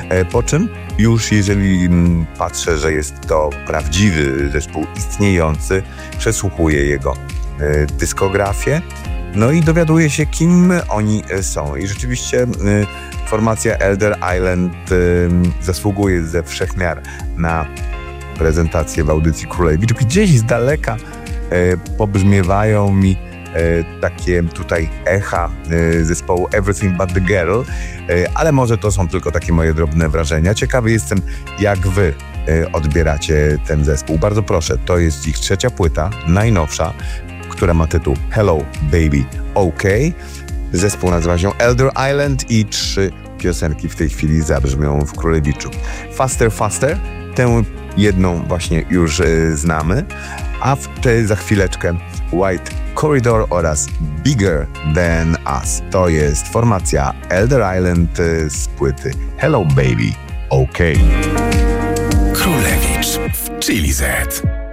Po czym już jeżeli patrzę, że jest to prawdziwy zespół istniejący, przesłuchuję jego dyskografię, no i dowiaduję się, kim oni są. I rzeczywiście formacja Elder Island zasługuje ze wszech miar na prezentację w audycji Królewicz. Gdzieś z daleka pobrzmiewają mi takie tutaj echa zespołu Everything But The Girl, ale może to są tylko takie moje drobne wrażenia. Ciekawy jestem, jak wy odbieracie ten zespół. Bardzo proszę, to jest ich trzecia płyta, najnowsza, która ma tytuł Hello Baby OK. Zespół nazywa się Elder Island i 3 piosenki w tej chwili zabrzmią w Królewiczu. Faster, Faster, tę jedną właśnie już znamy, a za chwileczkę White Corridor oraz Bigger Than Us. To jest formacja Elder Island z płyty Hello Baby OK. Królewicz w Chili Z.